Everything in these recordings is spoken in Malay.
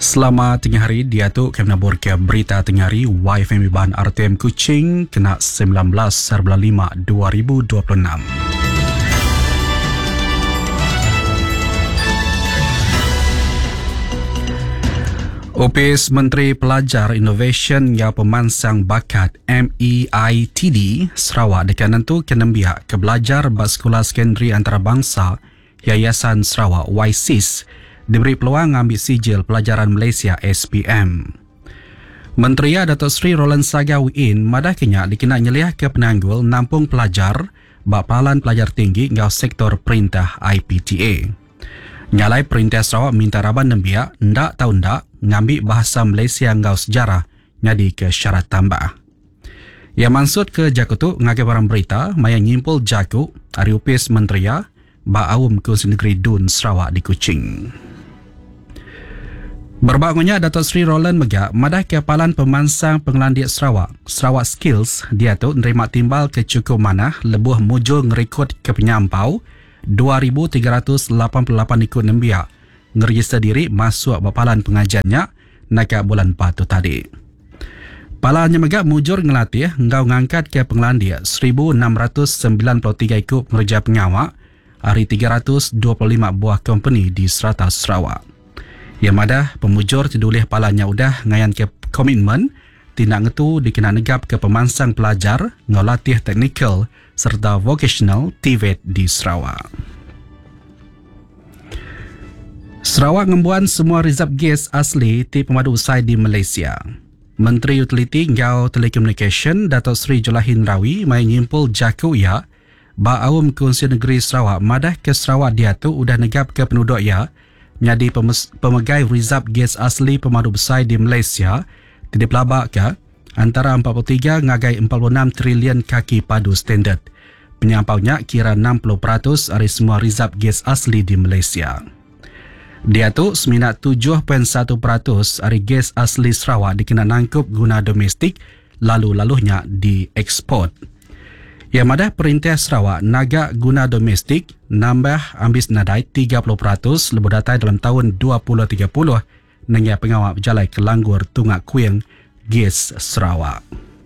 Selama tengah hari, dia tu kami nabur ke berita tengah hari YFM Bahan RTM Kuching kena 19/5/2026. Opis Menteri Pelajar Innovation yang Pemansang Bakat MEITD Sarawak dekat nantu kena biak ke belajar bas Sekolah Sekondari Antarabangsa Yayasan Sarawak YSIS diberi peluang ambil sijil pelajaran Malaysia SPM. Menteri Datuk Seri Roland Sagawin madah kenya dikena nyeliah ke penanggul nampung pelajar bak pahalan pelajar tinggi ngau sektor perintah IPTA. Nyalai perintah Sarawak minta raban nembiak ndak tahu ndak ngambil bahasa Malaysia ngau sejarah nyadi ke syarat tambah. Yang maksud ke Jaku tu ngagai barang berita maya nyimpul Jaku hari upis Menteri bak awam Kongsi Negeri Dun Sarawak di Kuching. Berbagunya Datuk Seri Roland Megak madah kepalan pemansang pengelandiat Sarawak Skills dia tu nerima timbal ke cukup mana lebuh mujul ngerekod ke penyampau 2,388 ikut nembiak ngeregister diri masuk bapalan pengajiannya naga bulan 4 tu tadi. Palanya Megak mujur ngelatih ngau ngangkat ke pengelandiat 1,693 ikut pengerja pengawak hari 325 buah company di serata Sarawak. Yang madah pemujur tidulih palanya udah ngayan ke komitmen tindak ngetu dikena negap ke pemansang pelajar ngolatih teknikal serta vocational TVET di Sarawak. Sarawak ngembuan semua rizab gas asli ti pemadu usai di Malaysia. Menteri Utiliti ngau Telecommunication Datuk Seri Jolahin Rawi mai nyimpul Jaku ya ba awam Kongsi Negeri Sarawak madah ke Sarawak dia tu udah negap ke penduduk ya nyadi pemegai rizab gas asli pemadu besar di Malaysia tidak pelabak ke antara 43 ngagai 46 trilion kaki padu standard. Penyampaunya kira 60% dari semua rizab gas asli di Malaysia. Dia tu seminat 7.1% dari gas asli Sarawak dikena nangkup guna domestik lalu-laluhnya diekspor. Yang madah perintah Sarawak naga guna domestik nambah ambis nadai 30% lebih datai dalam tahun 2030 dengan pengawal berjalai ke Langgur Tungak Kuing Gas Sarawak.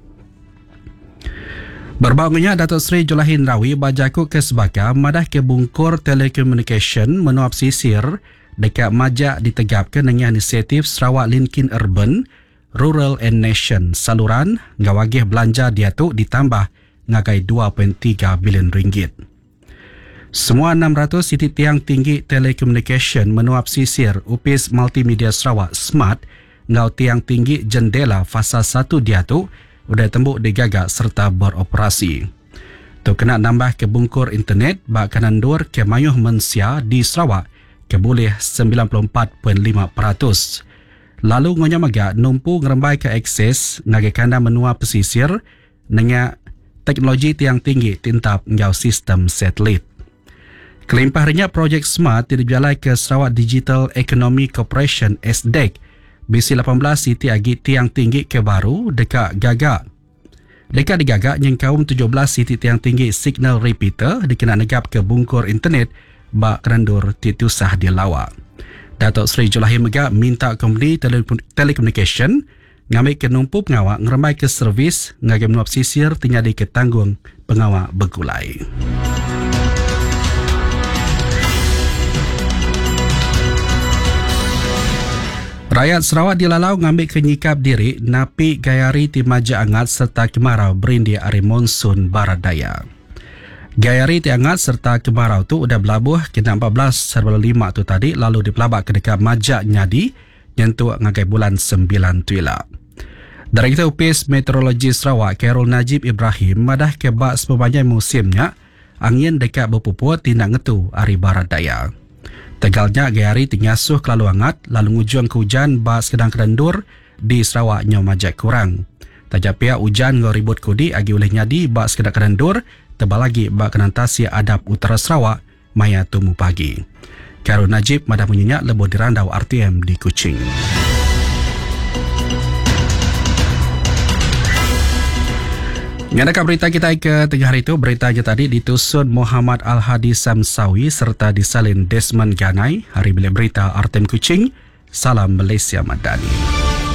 Berbagunya Datuk Seri Jolahin Rawi bajaku ke sebaka madah ke bungkur Telecommunication menuap sisir dekat majak ditegapkan dengan inisiatif Sarawak Linkin Urban Rural and Nation saluran ngawagih belanja dia tu ditambah ngagai 2.3 bilion ringgit. Semua 600 titik tiang tinggi telekomunikasi menuap sisir upis multimedia Sarawak Smart ngau tiang tinggi jendela fasa 1 dia tu udah tembuk digagak serta beroperasi. Tu kena nambah ke bungkur internet bak kanan dur ke mayuh mensia di Sarawak ke boleh 94.5%. Lalu ngonya maga numpu ngerembai ke akses ngagai kanda menuap pesisir dengan teknologi tiang tinggi tintap ngau sistem satelit. Kelimpah harinya projek Smart dijalai ke Sarawak Digital Economy Corporation SDEC bisi 18 siti agi tiang tinggi ke baru dekat gagak. Dekat digagak yang kaum 17 siti tiang tinggi signal repeater dikena negap ke bungkur internet bak kerandur titusah di lawak. Datuk Seri Jolahin Megak minta company telekomunikasi ngambil ke numpu pengawak ngeremai ke servis ngagai menuap sisir tinggal di ketanggung pengawak bergulai. Rakyat Sarawak dilalau ngambil kenyikap diri napi gayari ti maja angat serta kemarau berindi hari monsun barat daya. Gayari ti angat serta kemarau tu udah berlabuh kena 14/5 tu tadi lalu dipelabak ke dekat maja nyadi nyentuh ngagai bulan 9 tuila. Direktur Upis Meteorologi Sarawak Khairul Najib Ibrahim madah ke bak sepanjang musimnya angin dekat berpuput tindak ngetu hari barat daya. Tegalnya gayari tingasuh kelalu hangat lalu ngujung ke hujan bak sekedang-kedang dur di Sarawak nyau majak kurang. Tajapia hujan ngoribut kudi agi oleh nyadi bak sekedang-kedang dur tebal lagi bak kenantasi adap utara Sarawak maya tumu pagi. Khairul Najib madah menyenyak lebih dirandau RTM di Kuching. Ngadakan berita kita ke tengah hari itu, berita je tadi ditusun Muhammad Al-Hadi Samsawi serta disalin Desmond Ganai. Hari bilik berita RTM Kuching Salam Malaysia Madani.